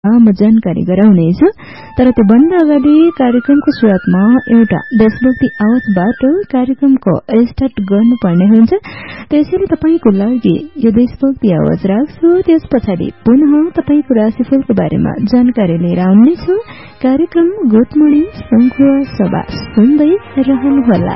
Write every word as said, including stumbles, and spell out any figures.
म जानकारी गराउनेछु। तर त्यो भन्दा अगाडि कार्यक्रमको सुरुवातमा एउटा देशभक्ति आवाजबाट कार्यक्रमको स्टार्ट गर्नुपर्ने हुन्छ। त्यसैले तपाईको लागि यो देशभक्ति आवाज राख्छु। त्यस पछाडि पुनः तपाईको राशिफलको बारेमा जानकारी लिएर आउनेछु। कार्यक्रम गुड मर्निङ संखुवा सभा सुन्दै रहनुहोला।